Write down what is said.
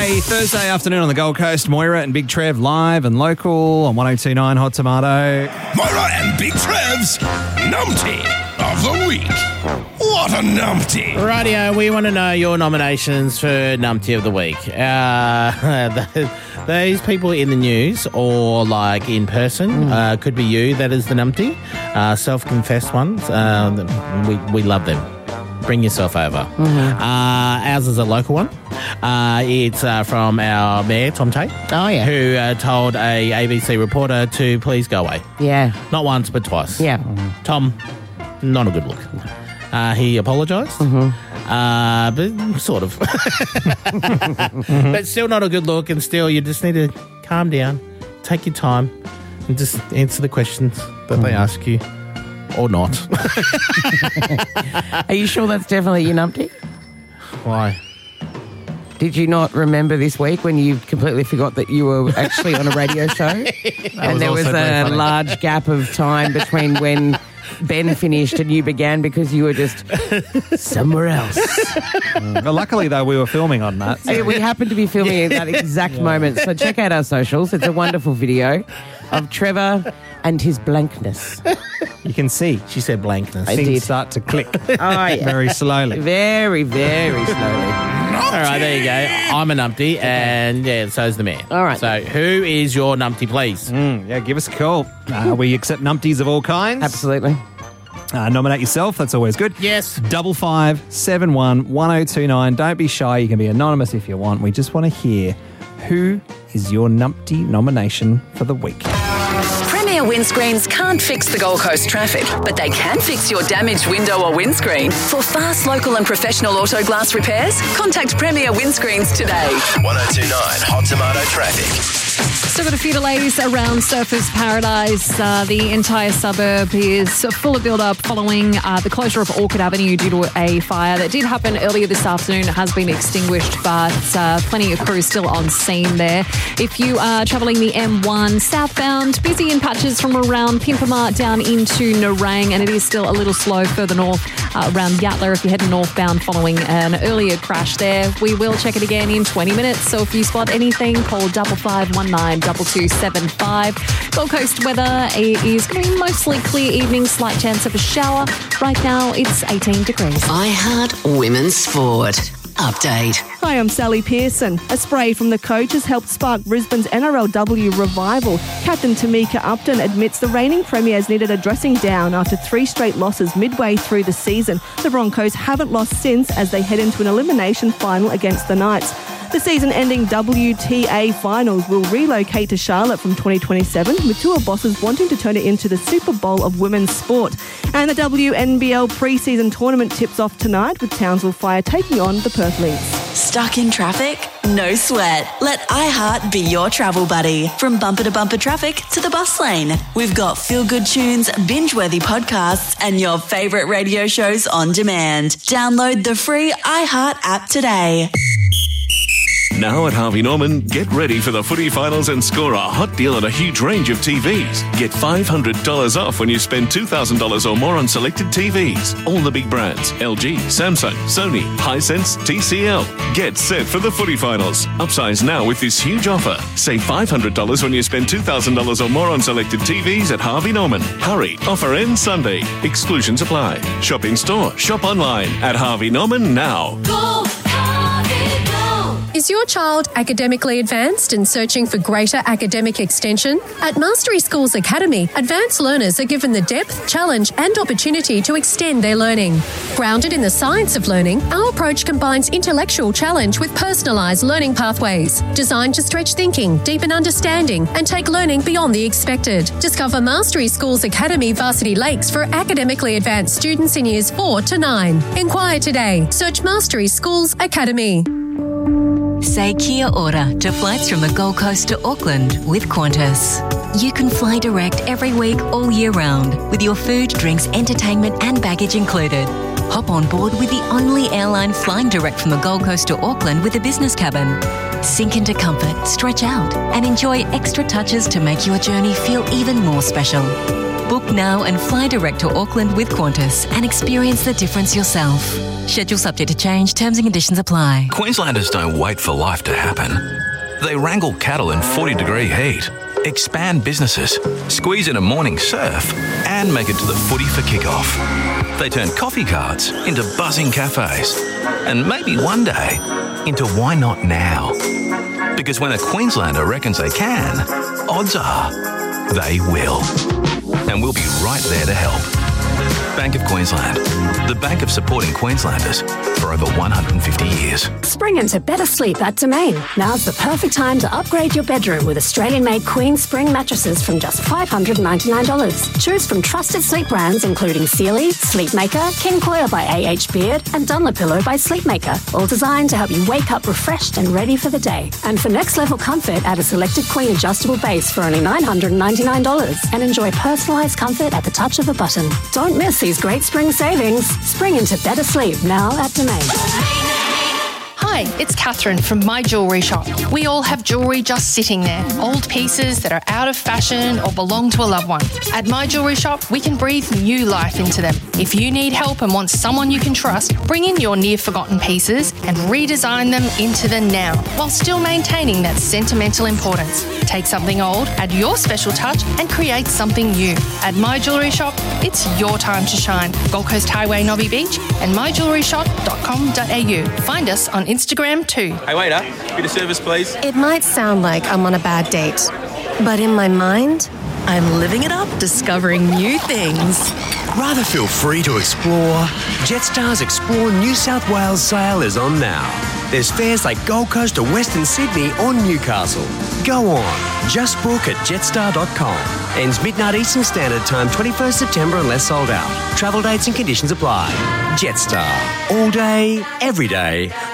a Thursday afternoon on the Gold Coast. Moira and Big Trev live and local on 102.9 Hot Tomato. Moira and Big Trev's Numpty of the Week. What a numpty. Rightio, we want to know your nominations for Numpty of the Week. These people in the news or like in person, could be you that is the Numpty. Self-confessed ones, we love them. Bring yourself over. Ours is a local one. It's from our mayor, Tom Tate. Oh, yeah. Who told a ABC reporter to please go away. Yeah. Not once, but twice. Yeah. Tom, not a good look. He apologised, but sort of. But still not a good look, and still you just need to calm down, take your time, and just answer the questions that they ask you. Or not. Are you sure that's definitely your numpty? Why? Did you not remember this week when you completely forgot that you were actually on a radio show? And there was a large gap of time between when Ben finished and you began because you were just somewhere else. Well, luckily, though, we were filming on that. So we happened to be filming at that exact moment. So check out our socials. It's a wonderful video of Trevor and his blankness. You can see. She said blankness. Things start to click yeah. very slowly. Very, very slowly. All right, there you go. I'm a numpty, and yeah, so's the mayor. All right. So who is your numpty, please? Yeah, give us a call. We accept numpties of all kinds. Absolutely. Nominate yourself. That's always good. Yes. 5571 1029. Don't be shy. You can be anonymous if you want. We just want to hear who is your numpty nomination for the week. Premier windscreens can't fix the Gold Coast traffic, but they can fix your damaged window or windscreen. For fast, local and professional auto glass repairs, contact Premier Windscreens today. 1029 Hot Tomato Traffic. Still got a few delays around Surfers Paradise. The entire suburb is full of build-up following the closure of Orchard Avenue due to a fire that did happen earlier this afternoon. It has been extinguished, but plenty of crews still on scene there. If you are travelling the M1 southbound, busy in patches from around Pimpama down into Nerang, and it is still a little slow further north around Yatla if you're heading northbound following an earlier crash there. We will check it again in 20 minutes, so if you spot anything, call 5519 2275. Gold Coast weather is going to be mostly clear evening, slight chance of a shower. Right now, it's 18 degrees. iHeart Women's Sport Update. Hi, I'm Sally Pearson. A spray from the coach has helped spark Brisbane's NRLW revival. Captain Tamika Upton admits the reigning premiers needed a dressing down after 3 straight losses midway through the season. The Broncos haven't lost since as they head into an elimination final against the Knights. The season-ending WTA Finals will relocate to Charlotte from 2027, with tour bosses wanting to turn it into the Super Bowl of women's sport. And the WNBL pre-season tournament tips off tonight, with Townsville Fire taking on the Perth Lynx. Stuck in traffic? No sweat. Let iHeart be your travel buddy. From bumper-to-bumper traffic to the bus lane. We've got feel-good tunes, binge-worthy podcasts, and your favourite radio shows on demand. Download the free iHeart app today. Now at Harvey Norman, get ready for the footy finals and score a hot deal on a huge range of TVs. Get $500 off when you spend $2,000 or more on selected TVs. All the big brands, LG, Samsung, Sony, Hisense, TCL. Get set for the footy finals. Upsize now with this huge offer. Save $500 when you spend $2,000 or more on selected TVs at Harvey Norman. Hurry, offer ends Sunday. Exclusions apply. Shop in store, shop online at Harvey Norman now. Go, Harvey, go. Is your child academically advanced and searching for greater academic extension? At Mastery Schools Academy, advanced learners are given the depth, challenge and opportunity to extend their learning. Grounded in the science of learning, our approach combines intellectual challenge with personalised learning pathways, designed to stretch thinking, deepen understanding and take learning beyond the expected. Discover Mastery Schools Academy Varsity Lakes for academically advanced students in years 4 to 9. Inquire today. Search Mastery Schools Academy. Say kia ora to flights from the Gold Coast to Auckland with Qantas. You can fly direct every week all year round with your food, drinks, entertainment and baggage included. Hop on board with the only airline flying direct from the Gold Coast to Auckland with a business cabin. Sink into comfort, stretch out and enjoy extra touches to make your journey feel even more special. Book now and fly direct to Auckland with Qantas and experience the difference yourself. Schedule subject to change. Terms and conditions apply. Queenslanders don't wait for life to happen. They wrangle cattle in 40-degree heat, expand businesses, squeeze in a morning surf, and make it to the footy for kickoff. They turn coffee carts into buzzing cafes, and maybe one day into why not now? Because when a Queenslander reckons they can, odds are they will. And we'll be right there to help. Bank of Queensland, the bank of supporting Queenslanders for over 150 years. Spring into better sleep at Domain. Now's the perfect time to upgrade your bedroom with Australian-made Queen Spring mattresses from just $599. Choose from trusted sleep brands including Sealy, Sleepmaker, King Coil by A.H. Beard and Dunlopillow by Sleepmaker, all designed to help you wake up refreshed and ready for the day. And for next-level comfort, add a selected Queen adjustable base for only $999 and enjoy personalised comfort at the touch of a button. Don't miss these great spring savings. Spring into better sleep now at Domain. Hi, it's Catherine from My Jewellery Shop. We all have jewellery just sitting there, old pieces that are out of fashion or belong to a loved one. At My Jewellery Shop, we can breathe new life into them. If you need help and want someone you can trust, bring in your near-forgotten pieces and redesign them into the now, while still maintaining that sentimental importance. Take something old, add your special touch, and create something new. At My Jewellery Shop, it's your time to shine. Gold Coast Highway, Nobby Beach, and myjewelleryshop.com.au. Find us on Instagram too. Hey waiter, bit of service please. It might sound like I'm on a bad date, but in my mind, I'm living it up, discovering new things. Rather feel free to explore? Jetstar's Explore New South Wales sale is on now. There's fares like Gold Coast to Western Sydney or Newcastle. Go on, just book at jetstar.com. Ends midnight Eastern Standard Time, 21st September unless sold out. Travel dates and conditions apply. Jetstar. All day, every day,